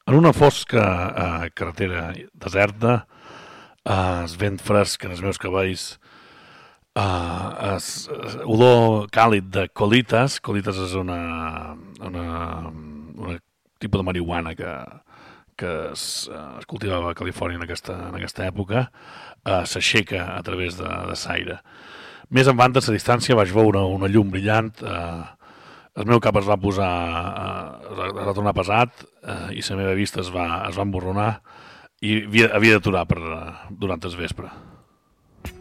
En una fosca carretera deserta, es vent fresc en els meus cabells, olor càlid de colites. Colites és una tipus de marihuana que es cultivava a Califòrnia en aquesta època, s'aixeca a través de l'aire. Més endavant, a la distància, vaig veure una llum brillant, el meu cap es va posar, es va tornar pesat, i la meva vista es va emborronar i havia d'aturar durant el vespre.